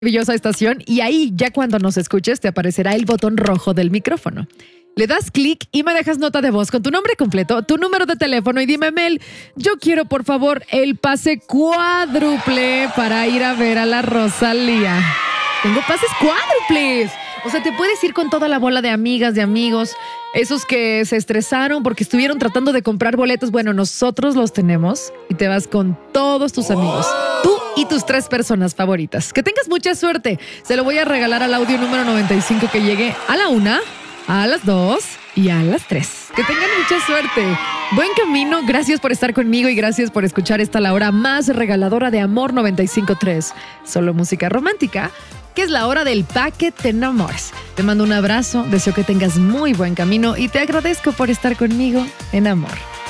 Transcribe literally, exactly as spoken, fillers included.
Maravillosa estación y ahí ya cuando nos escuches te aparecerá el botón rojo del micrófono. Le das clic y me dejas nota de voz con tu nombre completo, tu número de teléfono y dime, Mel, yo quiero por favor el pase cuádruple para ir a ver a la Rosalía. Tengo pases cuádruples. O sea, te puedes ir con toda la bola de amigas, de amigos, esos que se estresaron porque estuvieron tratando de comprar boletos. Bueno, nosotros los tenemos y te vas con todos tus amigos. Tú y tus tres personas favoritas. Que tengas mucha suerte. Se lo voy a regalar al audio número noventa y cinco que llegue a la una, a las dos y a las tres. Que tengan mucha suerte. Buen camino. Gracias por estar conmigo y gracias por escuchar esta la hora más regaladora de Amor noventa y cinco punto tres. Solo música romántica, que es la hora del Pa' que te enamores. Te mando un abrazo, deseo que tengas muy buen camino y te agradezco por estar conmigo en Amor.